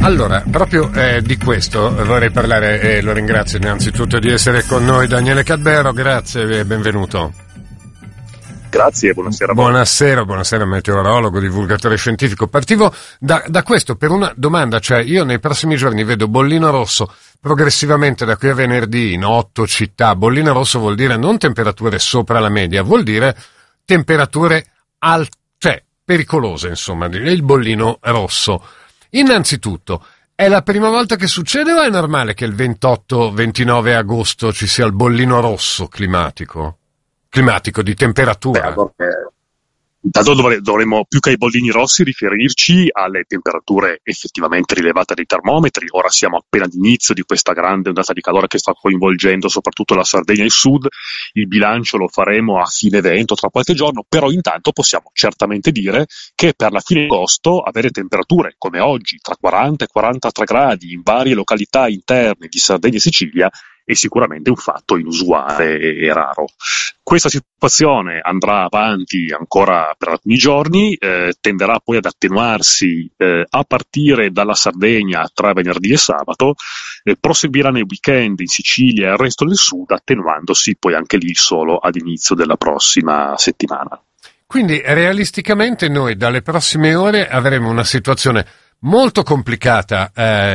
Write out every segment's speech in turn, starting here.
Allora, proprio di questo vorrei parlare e lo ringrazio innanzitutto di essere con noi Daniele Cadbero, grazie e benvenuto. Grazie, buonasera. Buonasera, meteorologo, divulgatore scientifico. Partivo da questo per una domanda, cioè io nei prossimi giorni vedo bollino rosso progressivamente da qui a venerdì in 8 città. Bollino rosso vuol dire non temperature sopra la media, vuol dire temperature cioè pericolose, insomma, il bollino rosso. Innanzitutto, è la prima volta che succede o è normale che il 28-29 agosto ci sia il bollino rosso climatico di temperatura? Intanto dovremmo più che ai bollini rossi riferirci alle temperature effettivamente rilevate dai termometri. Ora siamo appena all'inizio di questa grande ondata di calore che sta coinvolgendo soprattutto la Sardegna e il sud. Il bilancio lo faremo a fine evento tra qualche giorno, però intanto possiamo certamente dire che per la fine agosto avere temperature come oggi tra 40 e 43 gradi in varie località interne di Sardegna e Sicilia è sicuramente un fatto inusuale e raro. Questa situazione andrà avanti ancora per alcuni giorni, tenderà poi ad attenuarsi a partire dalla Sardegna tra venerdì e sabato, proseguirà nel weekend in Sicilia e il resto del sud, attenuandosi poi anche lì solo ad inizio della prossima settimana. Quindi realisticamente noi dalle prossime ore avremo una situazione molto complicata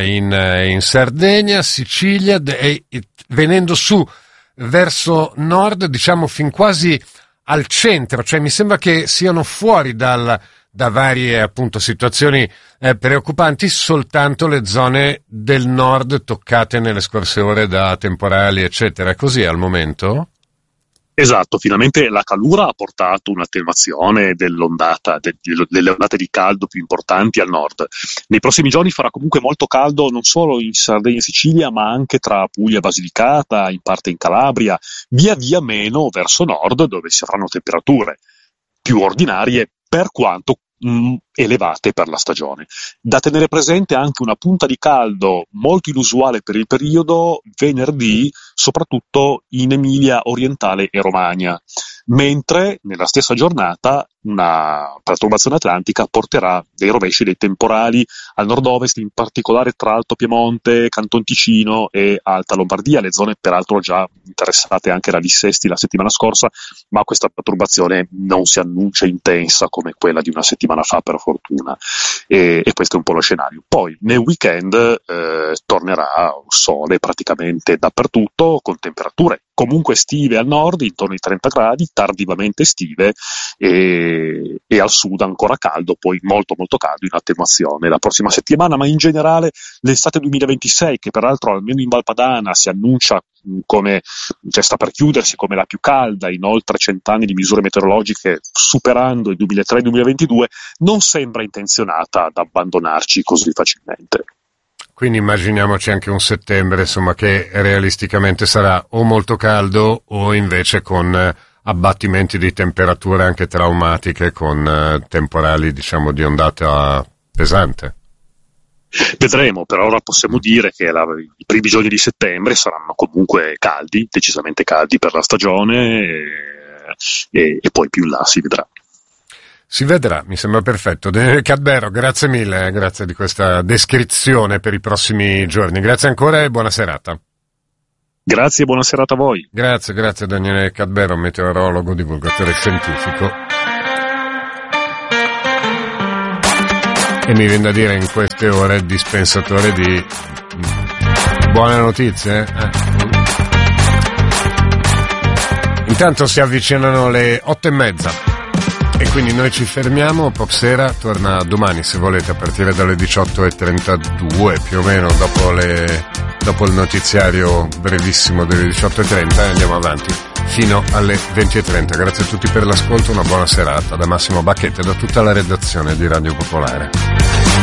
in Sardegna, Sicilia, venendo su verso nord, diciamo fin quasi al centro, cioè mi sembra che siano fuori da varie appunto situazioni preoccupanti soltanto le zone del nord toccate nelle scorse ore da temporali eccetera. È così al momento? Esatto, finalmente la calura ha portato un'attenuazione delle ondate di caldo più importanti al nord. Nei prossimi giorni farà comunque molto caldo non solo in Sardegna e Sicilia, ma anche tra Puglia e Basilicata, in parte in Calabria, via via meno verso nord, dove si avranno temperature più ordinarie per quanto elevate per la stagione. Da tenere presente anche una punta di caldo molto inusuale per il periodo venerdì, soprattutto in Emilia Orientale e Romagna, mentre nella stessa giornata una perturbazione atlantica porterà dei rovesci, dei temporali al nord-ovest, in particolare tra Alto Piemonte, Canton Ticino e Alta Lombardia, le zone peraltro già interessate anche da dissesti la settimana scorsa, ma questa perturbazione non si annuncia intensa come quella di una settimana fa, per fortuna, e questo è un po' lo scenario. Poi nel weekend tornerà sole praticamente dappertutto, con temperature comunque estive al nord intorno ai 30 gradi, tardivamente estive, e al sud ancora caldo, poi molto molto caldo in attenuazione la prossima settimana, ma in generale l'estate 2026, che peraltro almeno in Val Padana si annuncia come, cioè sta per chiudersi come la più calda in oltre 100 anni di misure meteorologiche, superando il 2003-2022, non sembra intenzionata ad abbandonarci così facilmente. Quindi immaginiamoci anche un settembre, insomma, che realisticamente sarà o molto caldo o invece con abbattimenti di temperature anche traumatiche, con temporali, diciamo, di ondata pesante. Vedremo, per ora possiamo dire che i primi giorni di settembre saranno comunque caldi, decisamente caldi per la stagione, e poi più in là si vedrà. Si vedrà, mi sembra perfetto. Daniele Cadbero, grazie mille, grazie di questa descrizione per i prossimi giorni. Grazie ancora e buona serata. Grazie e buona serata a voi. Grazie Daniele Cadbero, meteorologo, divulgatore scientifico. E mi viene da dire in queste ore dispensatore di buone notizie. Intanto si avvicinano le 8:30. E quindi noi ci fermiamo, Popsera torna domani se volete a partire dalle 18:32 più o meno, dopo il notiziario brevissimo delle 18:30 e andiamo avanti fino alle 20:30. Grazie a tutti per l'ascolto, una buona serata da Massimo Bacchetta e da tutta la redazione di Radio Popolare.